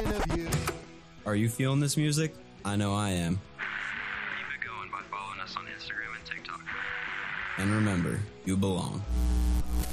Are you feeling this music? I know I am. Keep it going by following us on Instagram and TikTok. And remember, you belong.